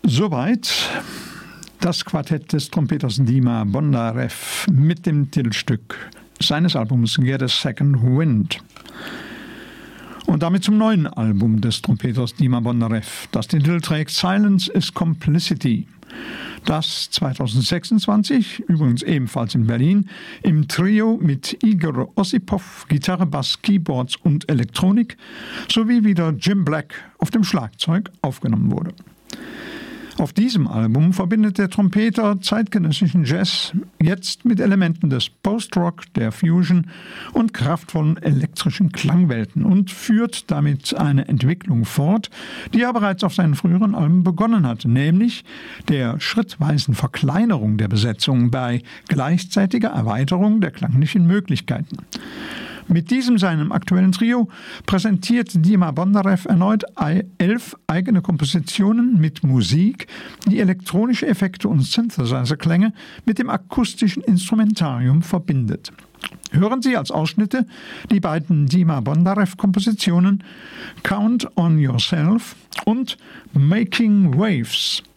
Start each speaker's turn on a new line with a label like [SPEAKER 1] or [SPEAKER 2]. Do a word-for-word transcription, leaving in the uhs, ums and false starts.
[SPEAKER 1] Soweit das Quartett des Trompeters Dima Bondarev mit dem Titelstück seines Albums Get a Second Wind. Und damit zum neuen Album des Trompeters Dima Bondarev, das den Titel trägt Silence is Complicity, das zweitausendsechsundzwanzig, übrigens ebenfalls in Berlin, im Trio mit Igor Ossipov, Gitarre, Bass, Keyboards und Elektronik sowie wieder Jim Black auf dem Schlagzeug aufgenommen wurde. Auf diesem Album verbindet der Trompeter zeitgenössischen Jazz jetzt mit Elementen des Post-Rock, der Fusion und kraftvollen elektrischen Klangwelten und führt damit eine Entwicklung fort, die er bereits auf seinen früheren Alben begonnen hat, nämlich der schrittweisen Verkleinerung der Besetzung bei gleichzeitiger Erweiterung der klanglichen Möglichkeiten. Mit diesem seinem aktuellen Trio präsentiert Dima Bondarev erneut elf eigene Kompositionen mit Musik, die elektronische Effekte und Synthesizer-Klänge mit dem akustischen Instrumentarium verbindet. Hören Sie als Ausschnitte die beiden Dima Bondarev-Kompositionen Count on Yourself und Making Waves.